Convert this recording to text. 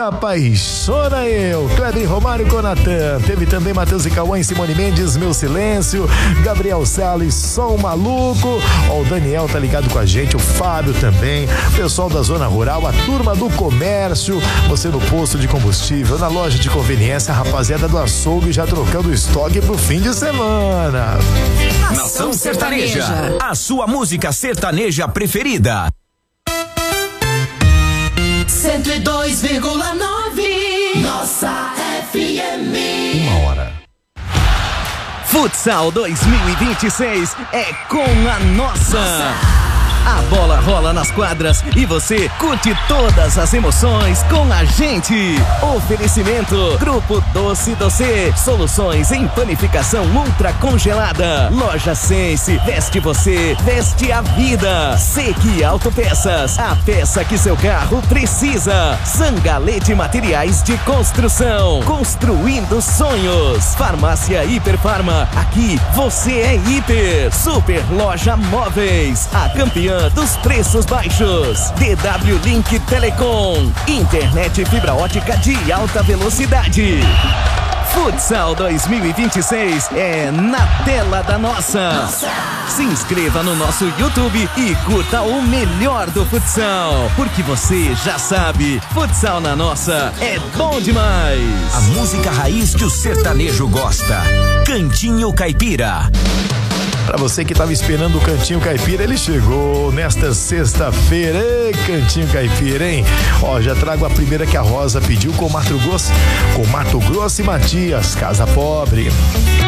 Apaixona Eu, Kleber Romário com Natan. Teve também Matheus e Cauã e Simone Mendes, Meu Silêncio, Gabriel Salles, Som Maluco. Ó, o Daniel tá ligado com a gente, o Fábio também, o pessoal da Zona Rural, a turma do comércio, você no posto de combustível, na loja de conveniência, a rapaziada do açougue já trocando estoque pro fim de semana. Nação Sertaneja, a sua música sertaneja preferida. 102,9 Nossa FM. 1h. Futsal 2026 é com a nossa. A bola rola nas quadras e você curte todas as emoções com a gente. Oferecimento Grupo Doce Doce, soluções em panificação ultra congelada. Loja Sense, veste você, veste a vida. Sequi Autopeças, a peça que seu carro precisa. Zangalete Materiais de Construção, construindo sonhos. Farmácia Hiperfarma, aqui você é hiper. Super Loja Móveis, a campeã dos preços baixos. DW Link Telecom, internet fibra ótica de alta velocidade. Futsal 2026 é na tela da nossa. Se inscreva no nosso YouTube e curta o melhor do futsal, porque você já sabe, futsal na nossa é bom demais. A música raiz que o sertanejo gosta. Cantinho Caipira. Pra você que tava esperando o Cantinho Caipira, ele chegou nesta sexta-feira. Ei, Cantinho Caipira, hein? Ó, já trago a primeira que a Rosa pediu com Mato Grosso e Matias, Casa Pobre.